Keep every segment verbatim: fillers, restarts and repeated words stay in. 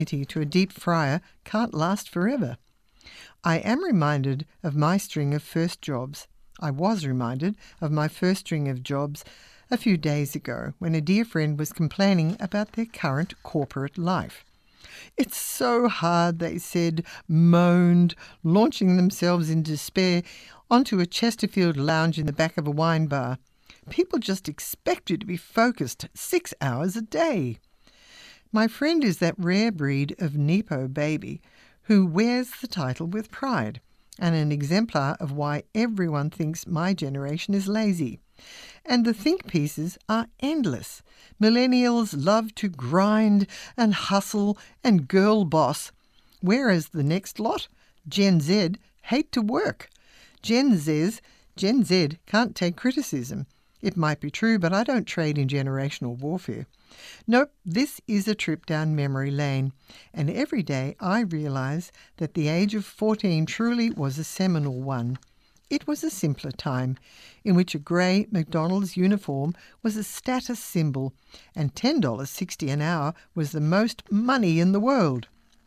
to a deep fryer can't last forever. I am reminded of my string of first jobs. I was reminded of my first string of jobs a few days ago when a dear friend was complaining about their current corporate life. It's so hard, they said, moaned, launching themselves in despair onto a Chesterfield lounge in the back of a wine bar. People just expect you to be focused six hours a day. My friend is that rare breed of Nepo baby who wears the title with pride, and an exemplar of why everyone thinks my generation is lazy. And the think pieces are endless. Millennials love to grind and hustle and girl boss, whereas the next lot, Gen Z, hate to work. Gen Z, Gen Z can't take criticism. It might be true, but I don't trade in generational warfare. Nope, this is a trip down memory lane, and every day I realise that the age of fourteen truly was a seminal one. It was a simpler time, in which a grey McDonald's uniform was a status symbol, and ten dollars sixty an hour was the most money in the world.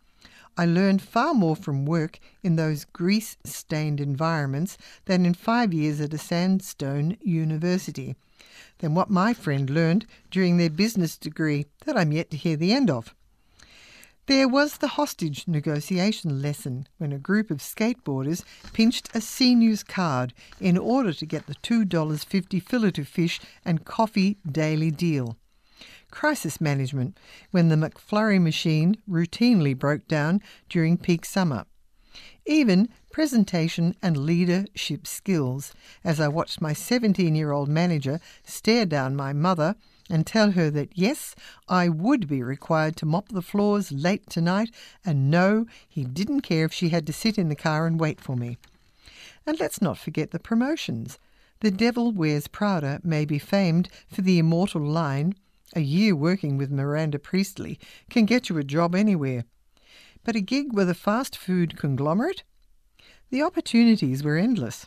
I learned far more from work in those grease-stained environments than in five years at a sandstone university, than what my friend learned during their business degree that I'm yet to hear the end of. There was the hostage negotiation lesson when a group of skateboarders pinched a senior's card in order to get the two dollars fifty fillet-o-fish and coffee daily deal. Crisis management when the McFlurry machine routinely broke down during peak summer. Even presentation and leadership skills as I watched my seventeen-year-old manager stare down my mother and tell her that yes, I would be required to mop the floors late tonight, and no, he didn't care if she had to sit in the car and wait for me. And let's not forget the promotions. The Devil Wears Prada may be famed for the immortal line, "A year working with Miranda Priestley can get you a job anywhere." But a gig with a fast food conglomerate? The opportunities were endless.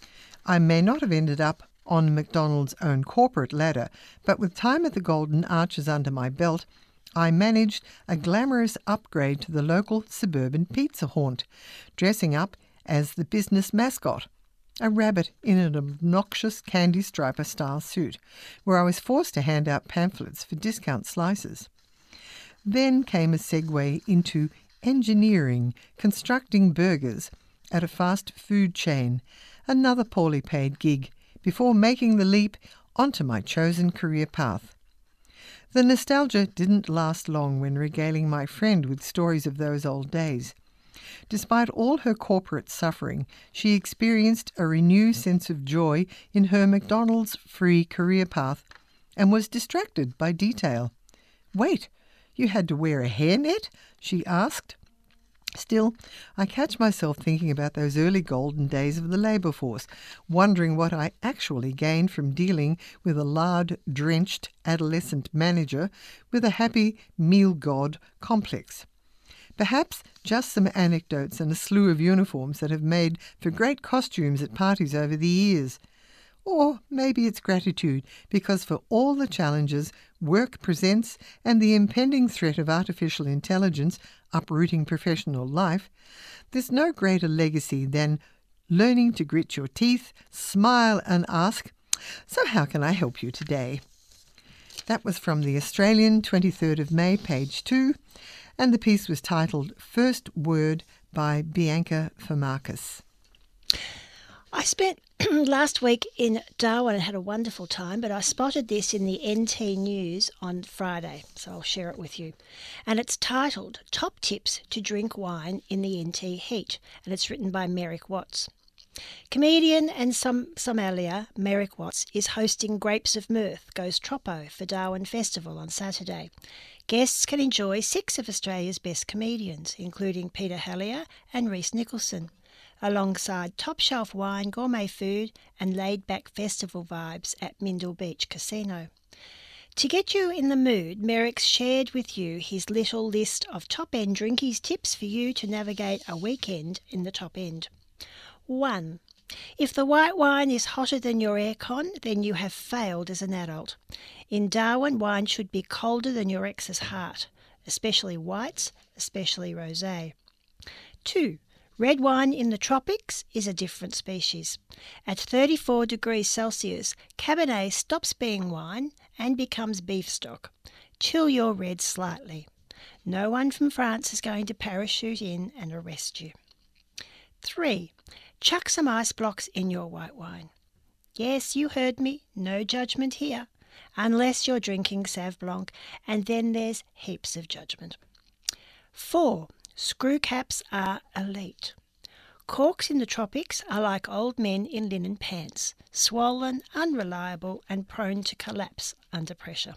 I may not have ended up on McDonald's own corporate ladder, but with time at the Golden Arches under my belt, I managed a glamorous upgrade to the local suburban pizza haunt, dressing up as the business mascot, a rabbit in an obnoxious candy striper-style suit, where I was forced to hand out pamphlets for discount slices. Then came a segue into engineering, constructing burgers at a fast food chain, another poorly paid gig, before making the leap onto my chosen career path. The nostalgia didn't last long when regaling my friend with stories of those old days. Despite all her corporate suffering, she experienced a renewed sense of joy in her McDonald's free career path and was distracted by detail. "Wait, you had to wear a hairnet?" she asked. Still, I catch myself thinking about those early golden days of the labour force, wondering what I actually gained from dealing with a lard-drenched adolescent manager with a happy meal god complex. Perhaps just some anecdotes and a slew of uniforms that have made for great costumes at parties over the years. Or maybe it's gratitude, because for all the challenges work presents and the impending threat of artificial intelligence uprooting professional life, there's no greater legacy than learning to grit your teeth, smile and ask, "So how can I help you today?" That was from the Australian, twenty-third of May, page two, and the piece was titled First Word by Bianca Firmakis. I spent last week in Darwin and had a wonderful time, but I spotted this in the N T News on Friday, so I'll share it with you. And it's titled Top Tips to Drink Wine in the N T Heat, and it's written by Merrick Watts. Comedian and som- sommelier Merrick Watts is hosting Grapes of Mirth Goes Troppo for Darwin Festival on Saturday. Guests can enjoy six of Australia's best comedians, including Peter Hellier and Rhys Nicholson, alongside top-shelf wine, gourmet food and laid-back festival vibes at Mindle Beach Casino. To get you in the mood, Merrick's shared with you his little list of top-end drinkies tips for you to navigate a weekend in the top end. one. If the white wine is hotter than your aircon, then you have failed as an adult. In Darwin, wine should be colder than your ex's heart, especially whites, especially rosé. Two, red wine in the tropics is a different species. At thirty-four degrees Celsius, Cabernet stops being wine and becomes beef stock. Chill your red slightly. No one from France is going to parachute in and arrest you. Three, chuck some ice blocks in your white wine. Yes, you heard me, no judgment here, unless you're drinking Sauv Blanc, and then there's heaps of judgment. Four, screw caps are elite. Corks in the tropics are like old men in linen pants, swollen, unreliable, and prone to collapse under pressure.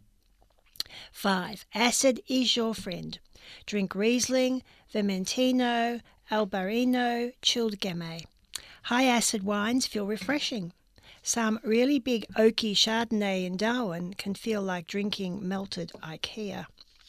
Five, acid is your friend. Drink Riesling, Vermentino, Albarino, chilled Gamay. High acid wines feel refreshing. Some really big oaky Chardonnay in Darwin can feel like drinking melted IKEA.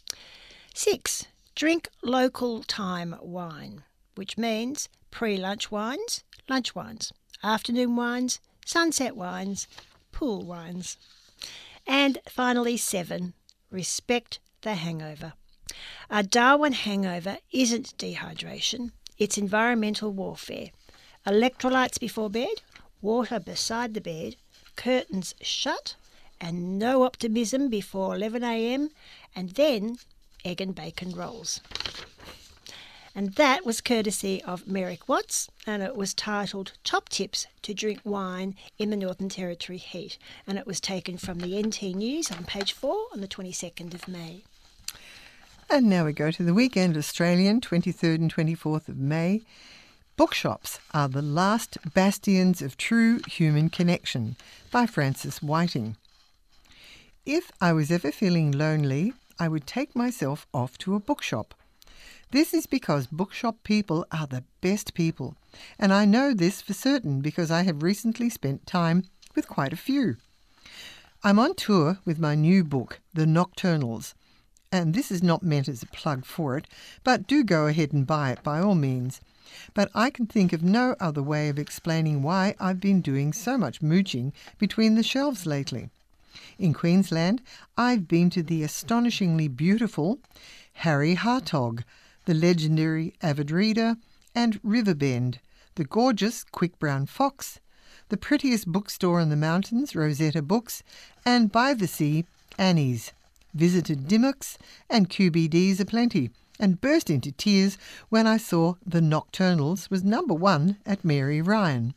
Six, drink local time wine, which means pre-lunch wines, lunch wines, afternoon wines, sunset wines, pool wines. And finally, seven, respect the hangover. A Darwin hangover isn't dehydration, it's environmental warfare. Electrolytes before bed, water beside the bed, curtains shut, and no optimism before eleven a.m, and then egg and bacon rolls. And that was courtesy of Merrick Watts, and it was titled Top Tips to Drink Wine in the Northern Territory Heat. And it was taken from the N T News on page four on the twenty-second of May. And now we go to the Weekend Australian, twenty-third and twenty-fourth of May. Bookshops are the last bastions of true human connection, by Frances Whiting. If I was ever feeling lonely, I would take myself off to a bookshop. This is because bookshop people are the best people, and I know this for certain because I have recently spent time with quite a few. I'm on tour with my new book, The Nocturnals, and this is not meant as a plug for it, but do go ahead and buy it by all means. But I can think of no other way of explaining why I've been doing so much mooching between the shelves lately. In Queensland, I've been to the astonishingly beautiful Harry Hartog, the legendary avid reader, and Riverbend, the gorgeous Quick Brown Fox, the prettiest bookstore in the mountains, Rosetta Books, and by the sea, Annie's. Visited Dimmocks and Q B Ds aplenty, and burst into tears when I saw The Nocturnals was number one at Mary Ryan.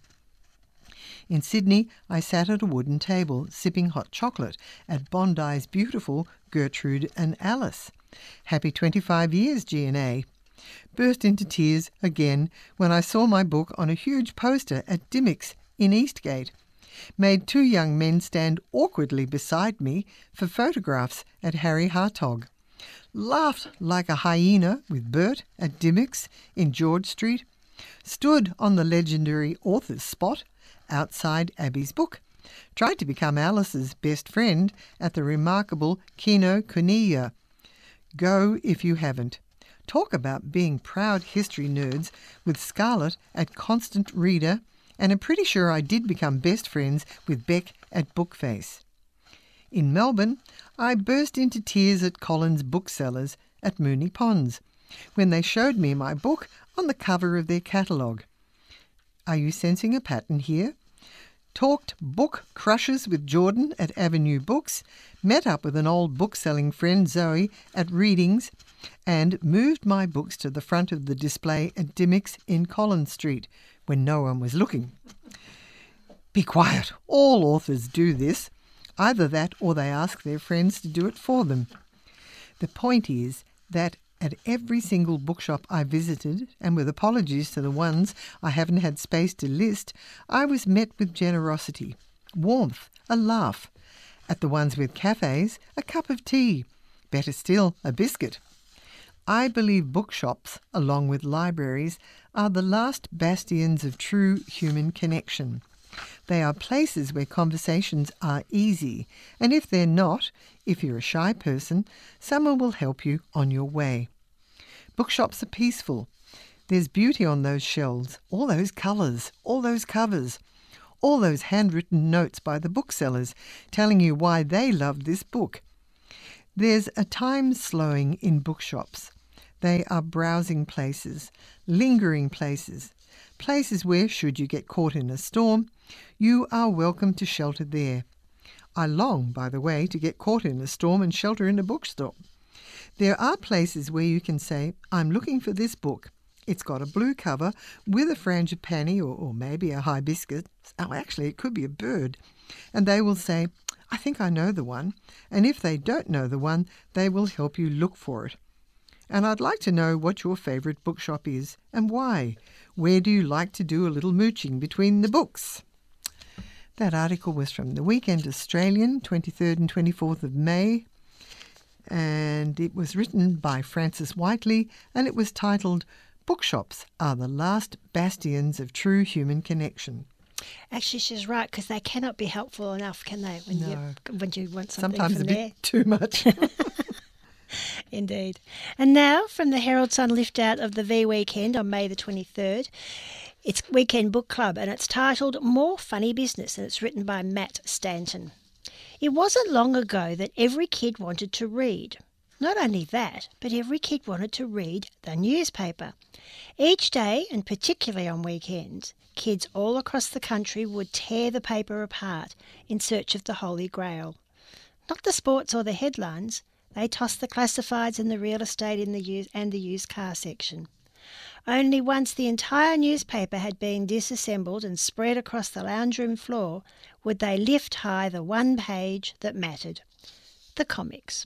In Sydney, I sat at a wooden table, sipping hot chocolate at Bondi's beautiful Gertrude and Alice. Happy twenty-five years, G and A. Burst into tears again when I saw my book on a huge poster at Dimmocks in Eastgate. Made two young men stand awkwardly beside me for photographs at Harry Hartog. Laughed like a hyena with Bert at Dimmocks in George Street. Stood on the legendary author's spot outside Abby's book. Tried to become Alice's best friend at the remarkable Kino Kuniya. Go if you haven't. Talk about being proud history nerds with Scarlett at Constant Reader, and I'm pretty sure I did become best friends with Beck at Bookface. In Melbourne, I burst into tears at Collins Booksellers at Moonee Ponds when they showed me my book on the cover of their catalogue. Are you sensing a pattern here? Talked book crushes with Jordan at Avenue Books, met up with an old book-selling friend Zoe at Readings, and moved my books to the front of the display at Dimmocks in Collins Street when no one was looking. Be quiet. All authors do this. Either that or they ask their friends to do it for them. The point is that at every single bookshop I visited, and with apologies to the ones I haven't had space to list, I was met with generosity, warmth, a laugh. At the ones with cafes, a cup of tea. Better still, a biscuit. I believe bookshops, along with libraries, are the last bastions of true human connection. They are places where conversations are easy, and if they're not, if you're a shy person, someone will help you on your way. Bookshops are peaceful. There's beauty on those shelves, all those colours, all those covers, all those handwritten notes by the booksellers telling you why they loved this book. There's a time slowing in bookshops. They are browsing places, lingering places, places where, should you get caught in a storm, you are welcome to shelter there. I long, by the way, to get caught in a storm and shelter in a bookstore. There are places where you can say, I'm looking for this book. It's got a blue cover with a frangipani or, or maybe a hibiscus. Oh, actually, it could be a bird. And they will say, I think I know the one. And if they don't know the one, they will help you look for it. And I'd like to know what your favourite bookshop is and why. Where do you like to do a little mooching between the books? That article was from the Weekend Australian, twenty-third and twenty-fourth of May, and it was written by Frances Whiteley, and it was titled, Bookshops are the last bastions of true human connection. Actually, she's right, because they cannot be helpful enough, can they, when, No. you, when you want something Sometimes from a bit there? too much. Indeed. And now, from the Herald Sun lift out of the V Weekend on May the twenty-third, it's Weekend Book Club, and it's titled More Funny Business, and it's written by Matt Stanton. It wasn't long ago that every kid wanted to read. Not only that, but every kid wanted to read the newspaper. Each day, and particularly on weekends, kids all across the country would tear the paper apart in search of the Holy Grail. Not the sports or the headlines. They tossed the classifieds and the real estate in the used and the used car section. Only once the entire newspaper had been disassembled and spread across the lounge room floor would they lift high the one page that mattered, the comics.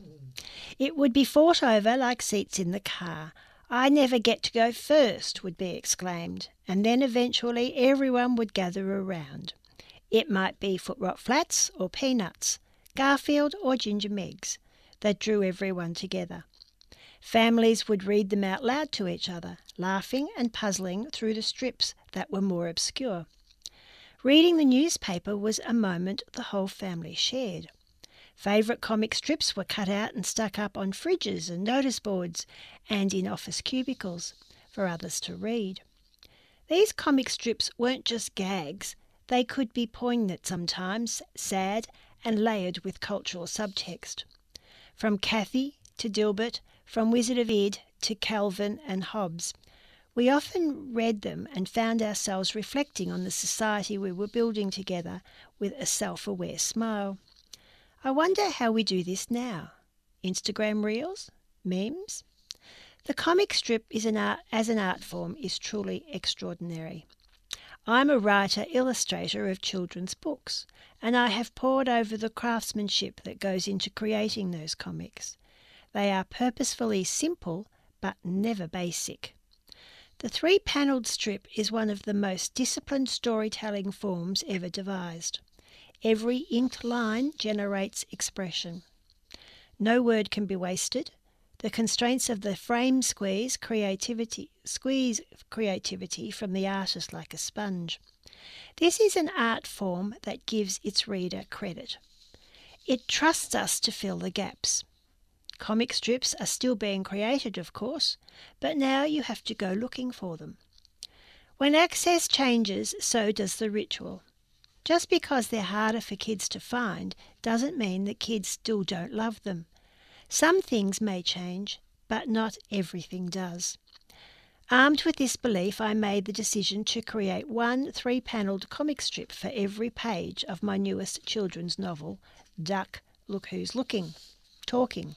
It would be fought over like seats in the car. I never get to go first, would be exclaimed, and then eventually everyone would gather around. It might be Foot Rot Flats or Peanuts, Garfield or Ginger Meggs, that drew everyone together. Families would read them out loud to each other, laughing and puzzling through the strips that were more obscure. Reading the newspaper was a moment the whole family shared. Favourite comic strips were cut out and stuck up on fridges and notice boards and in office cubicles for others to read. These comic strips weren't just gags. They could be poignant sometimes, sad, and layered with cultural subtext. From Kathy to Dilbert, from Wizard of Id to Calvin and Hobbes, we often read them and found ourselves reflecting on the society we were building together with a self-aware smile. I wonder how we do this now. Instagram reels? Memes? The comic strip is an art, as an art form is truly extraordinary. I'm a writer-illustrator of children's books, and I have pored over the craftsmanship that goes into creating those comics. They are purposefully simple, but never basic. The three-panelled strip is one of the most disciplined storytelling forms ever devised. Every inked line generates expression. No word can be wasted. The constraints of the frame squeeze creativity, squeeze creativity from the artist like a sponge. This is an art form that gives its reader credit. It trusts us to fill the gaps. Comic strips are still being created, of course, but now you have to go looking for them. When access changes, so does the ritual. Just because they're harder for kids to find doesn't mean that kids still don't love them. Some things may change, but not everything does. Armed with this belief, I made the decision to create one three-panelled comic strip for every page of my newest children's novel, Duck, Look Who's Looking, Talking.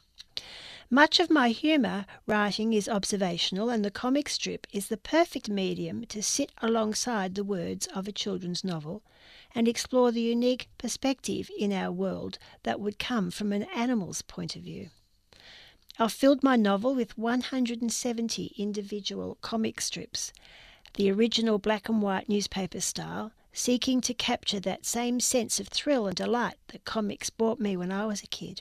Much of my humour writing is observational, and the comic strip is the perfect medium to sit alongside the words of a children's novel and explore the unique perspective in our world that would come from an animal's point of view. I've filled my novel with one hundred seventy individual comic strips, the original black and white newspaper style, seeking to capture that same sense of thrill and delight that comics brought me when I was a kid.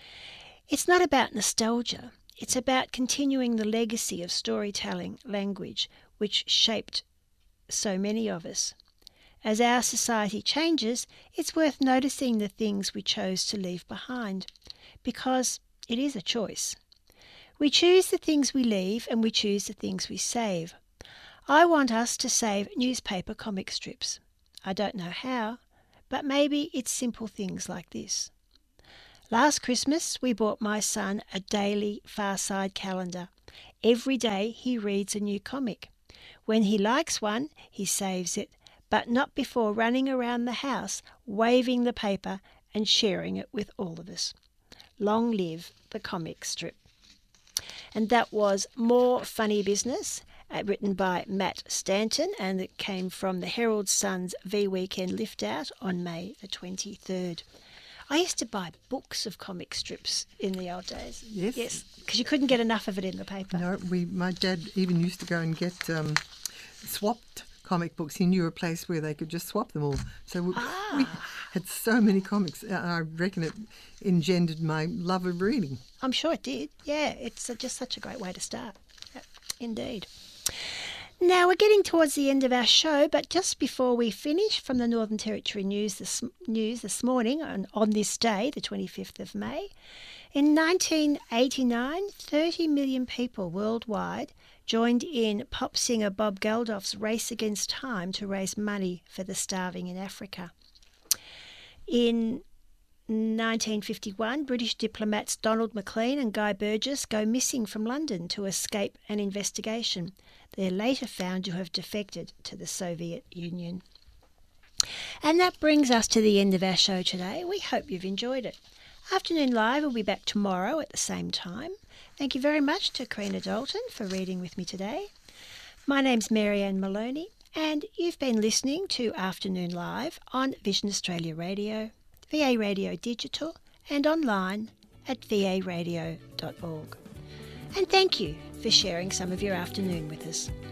It's not about nostalgia. It's about continuing the legacy of storytelling language which shaped so many of us. As our society changes, it's worth noticing the things we chose to leave behind, because it is a choice. We choose the things we leave and we choose the things we save. I want us to save newspaper comic strips. I don't know how, but maybe it's simple things like this. Last Christmas, we bought my son a daily Far Side calendar. Every day he reads a new comic. When he likes one, he saves it, but not before running around the house, waving the paper and sharing it with all of us. Long live the comic strip. And that was More Funny Business, uh, written by Matt Stanton, and it came from the Herald Sun's V Weekend Lift Out on May the twenty-third. I used to buy books of comic strips in the old days. Yes. Yes, because you couldn't get enough of it in the paper. No, we. My dad even used to go and get um, swapped comic books. He knew a place where they could just swap them all. So we, Ah. we had so many comics. And I reckon it engendered my love of reading. I'm sure it did. Yeah, it's uh, just such a great way to start. Yep, indeed. Now we're getting towards the end of our show, but just before we finish, from the Northern Territory News this, news this morning, on, on this day, the twenty-fifth of May, in nineteen eighty-nine, thirty million people worldwide joined in pop singer Bob Geldof's Race Against Time to raise money for the starving in Africa. In nineteen fifty-one, British diplomats Donald Maclean and Guy Burgess go missing from London to escape an investigation. They're later found to have defected to the Soviet Union. And that brings us to the end of our show today. We hope you've enjoyed it. Afternoon Live will be back tomorrow at the same time. Thank you very much to Karina Dalton for reading with me today. My name's Marianne Maloney, and you've been listening to Afternoon Live on Vision Australia Radio, V A Radio Digital, and online at v a radio dot org. And thank you for sharing some of your afternoon with us.